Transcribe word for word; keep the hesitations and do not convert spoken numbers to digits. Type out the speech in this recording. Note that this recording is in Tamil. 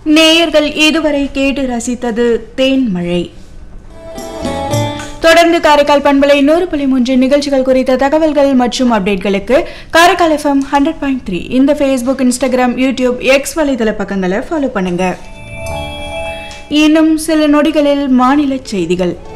நேயர்கள் இதுவரை கேட்டு ரசித்தது தேன்மழை. தொடர்ந்து காரைக்கால் பண்பலை நூறு புள்ளி மூன்று நிகழ்ச்சிகள் குறித்த தகவல்கள் மற்றும் அப்டேட்களுக்கு Karaikal FM hundred point three இந்த ஃபேஸ்புக், இன்ஸ்டாகிராம், யூடியூப், எக்ஸ் வலைதள பக்கங்களை ஃபாலோ பண்ணுங்க. இன்னும் சில நொடிகளில் மாநில செய்திகள்.